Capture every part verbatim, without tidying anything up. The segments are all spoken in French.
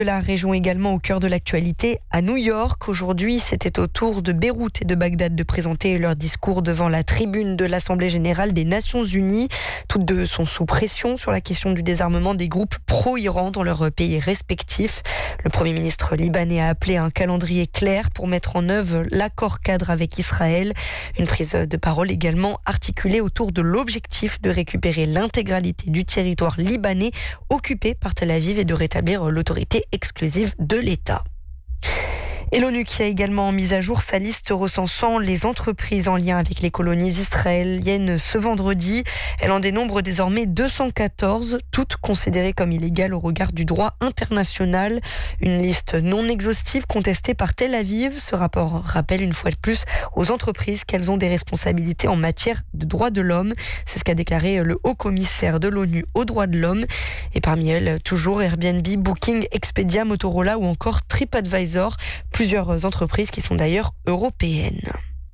La région également au cœur de l'actualité à New York. Aujourd'hui, c'était au tour de Beyrouth et de Bagdad de présenter leur discours devant la tribune de l'Assemblée générale des Nations unies. Toutes deux sont sous pression sur la question du désarmement des groupes pro-Iran dans leurs pays respectifs. Le Premier ministre libanais a appelé à un calendrier clair pour mettre en œuvre l'accord cadre avec Israël. Une prise de parole également articulée autour de l'objectif de récupérer l'intégralité du territoire libanais occupé par Tel Aviv et de rétablir l'autorité exclusive de l'État. Et l'ONU qui a également mis à jour sa liste recensant les entreprises en lien avec les colonies israéliennes ce vendredi. Elle en dénombre désormais deux cent quatorze, toutes considérées comme illégales au regard du droit international. Une liste non exhaustive contestée par Tel Aviv. Ce rapport rappelle une fois de plus aux entreprises qu'elles ont des responsabilités en matière de droits de l'homme. C'est ce qu'a déclaré le haut-commissaire de l'ONU aux droits de l'homme. Et parmi elles, toujours Airbnb, Booking, Expedia, Motorola ou encore TripAdvisor. Plusieurs entreprises qui sont d'ailleurs européennes.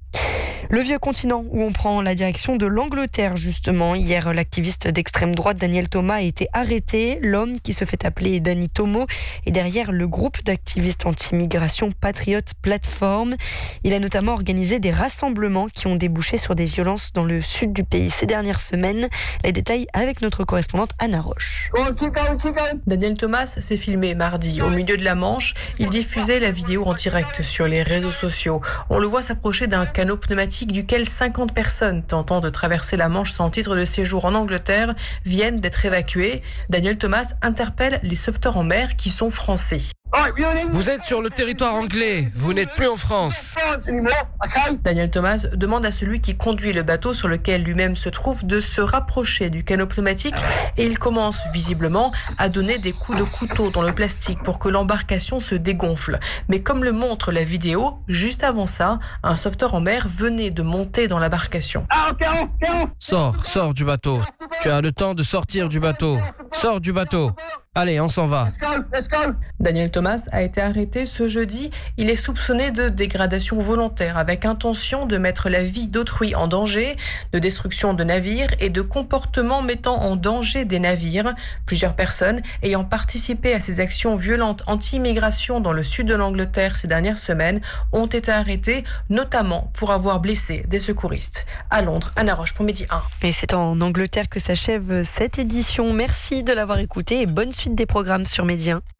Le vieux continent où on prend la direction de l'Angleterre justement. Hier, l'activiste d'extrême droite Daniel Thomas a été arrêté. L'homme qui se fait appeler Danny Tomo est derrière le groupe d'activistes anti-immigration Patriot Platform. Il a notamment organisé des rassemblements qui ont débouché sur des violences dans le sud du pays ces dernières semaines. Les détails avec notre correspondante Anna Roche. Daniel Thomas s'est filmé mardi au milieu de la Manche. Il diffusait la vidéo en direct sur les réseaux sociaux. On le voit s'approcher d'un canot pneumatique duquel cinquante personnes tentant de traverser la Manche sans titre de séjour en Angleterre viennent d'être évacuées. Daniel Thomas interpelle les sauveteurs en mer qui sont français. Vous êtes sur le territoire anglais, vous n'êtes plus en France. Daniel Thomas demande à celui qui conduit le bateau sur lequel lui-même se trouve de se rapprocher du canot pneumatique et il commence visiblement à donner des coups de couteau dans le plastique pour que l'embarcation se dégonfle. Mais comme le montre la vidéo, juste avant ça, un sauveteur en mer venait de monter dans l'embarcation. Sors, sors du bateau. Tu as le temps de sortir du bateau. Sors du bateau. Allez, on s'en va. Daniel Thomas a été arrêté ce jeudi. Il est soupçonné de dégradation volontaire avec intention de mettre la vie d'autrui en danger, de destruction de navires et de comportement mettant en danger des navires. Plusieurs personnes ayant participé à ces actions violentes anti-immigration dans le sud de l'Angleterre ces dernières semaines ont été arrêtées, notamment pour avoir blessé des secouristes. À Londres, Anna Roche pour Midi un. Et c'est en Angleterre que s'achève cette édition. Merci de l'avoir écouté et bonne suite des programmes sur Midi un.